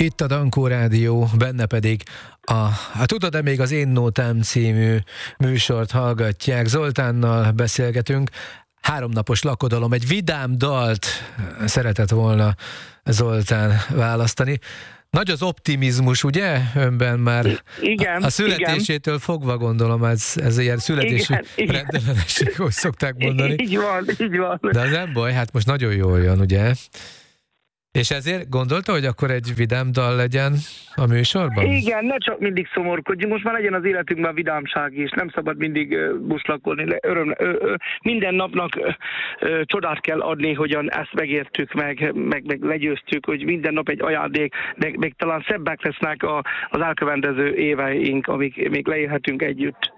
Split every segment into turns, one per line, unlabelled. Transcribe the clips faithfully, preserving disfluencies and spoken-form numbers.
Itt a Dankó Rádió, benne pedig a, hát tudod-e még az Én Nótám című műsort hallgatják. Zoltánnal beszélgetünk. Háromnapos lakodalom, egy vidám dalt szeretett volna Zoltán választani. Nagy az optimizmus, ugye? Önben már
igen,
a születésétől
igen.
fogva gondolom, ez, ez ilyen születési
igen,
rendellenesség, hogy szokták mondani.
Így van, így van.
De az nem baj, hát most nagyon jól jön, ugye? És ezért gondolta, hogy akkor egy vidám dal legyen a műsorban?
Igen, ne csak mindig szomorkodjunk, most már legyen az életünkben vidámság is, nem szabad mindig uh, buslakolni, öröm, ö, ö, minden napnak ö, ö, csodát kell adni, hogyan ezt megértük, meg, meg, meg legyőztük, hogy minden nap egy ajándék, meg, meg talán szebbek lesznek a, az elkövetkező éveink, amik még leélhetünk együtt.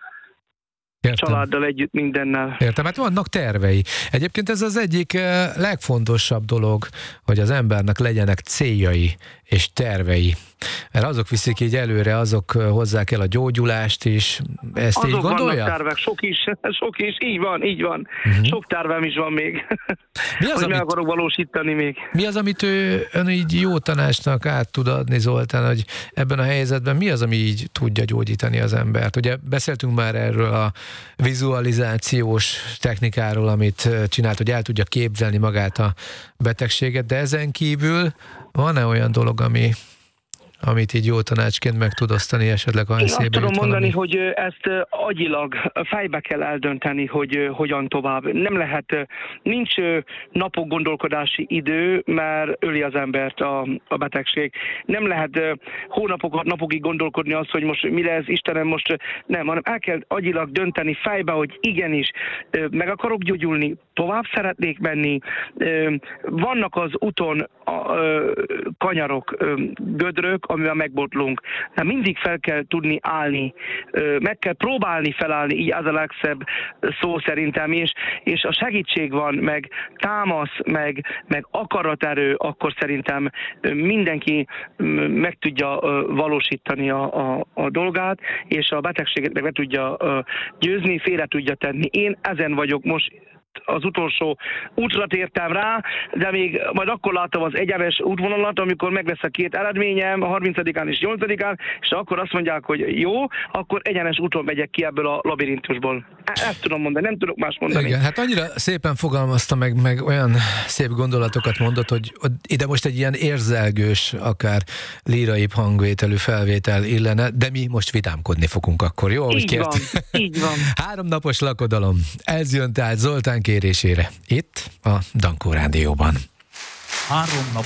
Értem.
Családdal együtt, mindennel.
Értem, hát vannak tervei. Egyébként ez az egyik legfontosabb dolog, hogy az embernek legyenek céljai és tervei. Mert azok viszik így előre, azok hozzák el a gyógyulást is. Ezt
azok
így gondolja?
Vannak tervek, sok is, sok is, így van, így van. Uh-huh. Sok tervem is van még,
mi az,
hogy
amit,
meg akarok valósítani még.
Mi az, amit ő ön így jó tanácsnak át tud adni, Zoltán, hogy ebben a helyzetben mi az, ami így tudja gyógyítani az embert? Ugye beszéltünk már erről a vizualizációs technikáról, amit csinált, hogy el tudja képzelni magát a betegséget, de ezen kívül van-e olyan dolog, ami amit így jó tanácsként meg tud osztani esetleg, ha eszébe jut
tudom
valami?
mondani, hogy ezt agyilag fejbe kell eldönteni, hogy hogyan tovább. Nem lehet, nincs napok gondolkodási idő, mert öli az embert a, a betegség. Nem lehet hónapokat, napokig gondolkodni azt, hogy most mi lesz, Istenem, most nem, hanem el kell agyilag dönteni fejbe, hogy igenis, meg akarok gyógyulni, tovább szeretnék menni. Vannak az úton a, kanyarok, gödrök, amivel megbotlunk. De mindig fel kell tudni állni, meg kell próbálni felállni, így az a legszebb szó szerintem, és, és a segítség van, meg támasz, meg, meg akaraterő, akkor szerintem mindenki meg tudja valósítani a, a, a dolgát, és a betegséget meg le tudja győzni, félre tudja tenni. Én ezen vagyok most, az utolsó útra tértem rá, de még majd akkor látom az egyenes útvonalat, amikor meg lesz a két eredményem, a harmincadikán és nyolcadikán, és akkor azt mondják, hogy jó, akkor egyenes úton megyek ki ebből a labirintusból. Ezt tudom mondani, nem tudok más mondani.
Igen, hát annyira szépen fogalmazta meg, meg olyan szép gondolatokat mondott, hogy ide most egy ilyen érzelgős, akár líraibb hangvételű felvétel illene, de mi most vidámkodni fogunk akkor, jó?
Így van, így van.
Háromnapos lakodalom. Ez jön tehát Zoltán kérésére. Itt a Dankó Rádióban.
Három nap